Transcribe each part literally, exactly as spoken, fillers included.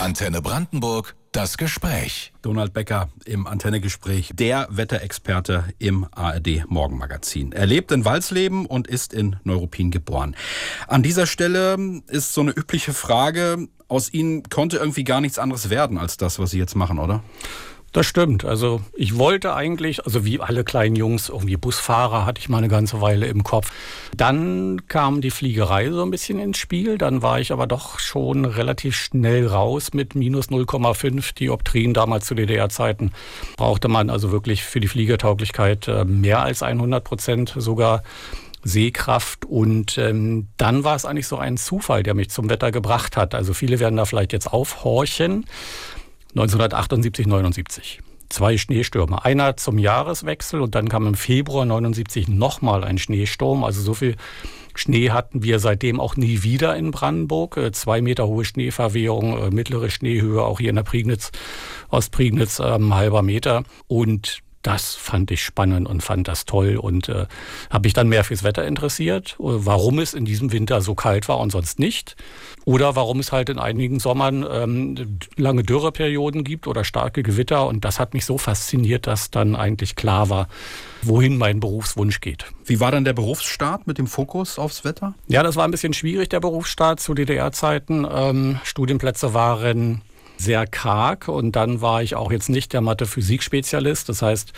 Antenne Brandenburg, das Gespräch. Donald Becker im Antenne-Gespräch, der Wetterexperte im A R D-Morgenmagazin. Er lebt in Walsleben und ist in Neuruppin geboren. An dieser Stelle ist so eine übliche Frage, aus Ihnen konnte irgendwie gar nichts anderes werden als das, was Sie jetzt machen, oder? Das stimmt. Also ich wollte eigentlich, also wie alle kleinen Jungs, irgendwie Busfahrer hatte ich mal eine ganze Weile im Kopf. Dann kam die Fliegerei so ein bisschen ins Spiel. Dann war ich aber doch schon relativ schnell raus mit minus null Komma fünf Dioptrien. Damals zu D D R-Zeiten brauchte man also wirklich für die Fliegertauglichkeit mehr als hundert Prozent sogar Sehkraft. Und ähm, dann war es eigentlich so ein Zufall, der mich zum Wetter gebracht hat. Also viele werden da vielleicht jetzt aufhorchen. neunzehnhundertachtundsiebzig, neunundsiebzig. Zwei Schneestürme. Einer zum Jahreswechsel und dann kam im Februar neunundsiebzig nochmal ein Schneesturm. Also so viel Schnee hatten wir seitdem auch nie wieder in Brandenburg. Zwei Meter hohe Schneeverwehung, mittlere Schneehöhe, auch hier in der Prignitz, Ostprignitz, ähm, halber Meter. Und das fand ich spannend und fand das toll und äh, habe mich dann mehr fürs Wetter interessiert, warum es in diesem Winter so kalt war und sonst nicht. Oder warum es halt in einigen Sommern ähm, lange Dürreperioden gibt oder starke Gewitter. Und das hat mich so fasziniert, dass dann eigentlich klar war, wohin mein Berufswunsch geht. Wie war dann der Berufsstart mit dem Fokus aufs Wetter? Ja, das war ein bisschen schwierig, der Berufsstart zu D D R-Zeiten. Ähm, Studienplätze waren sehr karg und dann war ich auch jetzt nicht der Mathe-Physik-Spezialist. Das heißt,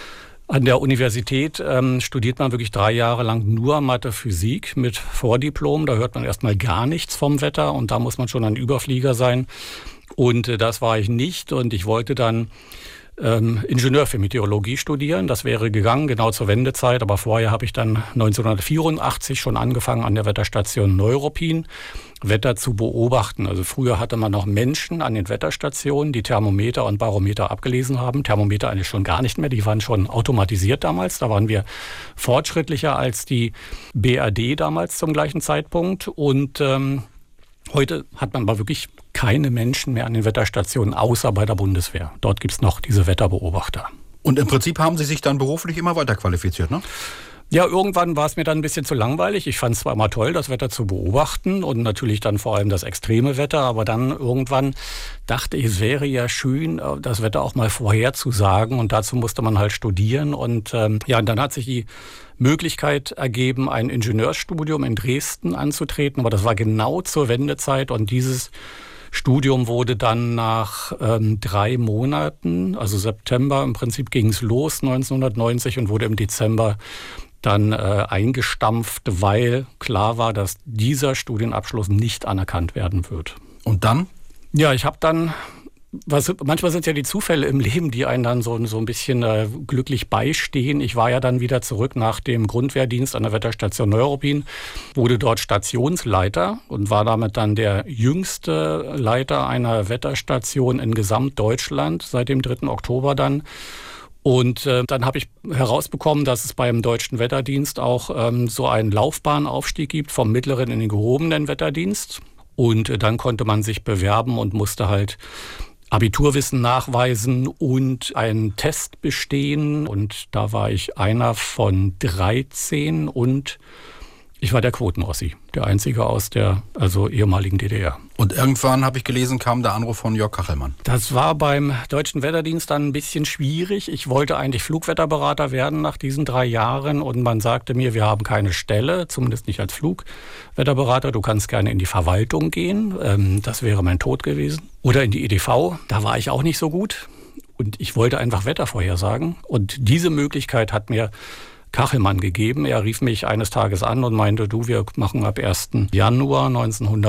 an der Universität ähm, studiert man wirklich drei Jahre lang nur Mathe-Physik mit Vordiplom. Da hört man erstmal gar nichts vom Wetter und da muss man schon ein Überflieger sein. Und äh, das war ich nicht und ich wollte dann ähm, Ingenieur für Meteorologie studieren. Das wäre gegangen, genau zur Wendezeit. Aber vorher habe ich dann neunzehnhundertvierundachtzig schon angefangen an der Wetterstation Neuruppin Wetter zu beobachten. Also früher hatte man noch Menschen an den Wetterstationen, die Thermometer und Barometer abgelesen haben. Thermometer eigentlich schon gar nicht mehr, die waren schon automatisiert damals. Da waren wir fortschrittlicher als die B R D damals zum gleichen Zeitpunkt. Und ähm, heute hat man aber wirklich keine Menschen mehr an den Wetterstationen, außer bei der Bundeswehr. Dort gibt es noch diese Wetterbeobachter. Und im Prinzip haben Sie sich dann beruflich immer weiter qualifiziert, ne? Ja, irgendwann war es mir dann ein bisschen zu langweilig. Ich fand es zwar immer toll, das Wetter zu beobachten und natürlich dann vor allem das extreme Wetter, aber dann irgendwann dachte ich, es wäre ja schön, das Wetter auch mal vorherzusagen und dazu musste man halt studieren und ähm, ja, und dann hat sich die Möglichkeit ergeben, ein Ingenieursstudium in Dresden anzutreten, aber das war genau zur Wendezeit und dieses Studium wurde dann nach ähm, drei Monaten, also September, im Prinzip ging es los neunzehnhundertneunzig und wurde im Dezember dann äh, eingestampft, weil klar war, dass dieser Studienabschluss nicht anerkannt werden wird. Und dann? Ja, ich habe dann, was, manchmal sind es ja die Zufälle im Leben, die einen dann so, so ein bisschen äh, glücklich beistehen. Ich war ja dann wieder zurück nach dem Grundwehrdienst an der Wetterstation Neuruppin, wurde dort Stationsleiter und war damit dann der jüngste Leiter einer Wetterstation in Gesamtdeutschland seit dem dritten Oktober dann. Und äh, dann habe ich herausbekommen, dass es beim Deutschen Wetterdienst auch ähm, so einen Laufbahnaufstieg gibt vom mittleren in den gehobenen Wetterdienst. Und äh, dann konnte man sich bewerben und musste halt Abiturwissen nachweisen und einen Test bestehen. Und da war ich einer von dreizehn und ich war der Quotenrossi, der Einzige aus der also ehemaligen D D R. Und irgendwann, habe ich gelesen, kam der Anruf von Jörg Kachelmann. Das war beim Deutschen Wetterdienst dann ein bisschen schwierig. Ich wollte eigentlich Flugwetterberater werden nach diesen drei Jahren und man sagte mir, wir haben keine Stelle, zumindest nicht als Flugwetterberater. Du kannst gerne in die Verwaltung gehen, ähm, das wäre mein Tod gewesen. Oder in die E D V, da war ich auch nicht so gut. Und ich wollte einfach Wetter vorhersagen. Und diese Möglichkeit hat mir Kachelmann gegeben. Er rief mich eines Tages an und meinte, du, wir machen ab ersten Januar neunzehnhundert